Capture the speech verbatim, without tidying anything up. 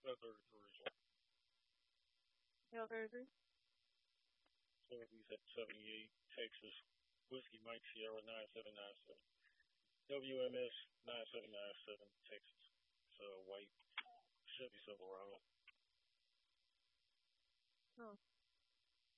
Got thirty-three as well. L thirty-three. Sotheby's at seventy-eight. Texas. Whiskey Mike Sierra nine seven nine seven. W M S nine seven nine seven. Texas. So white Chevy Silverado. Oh.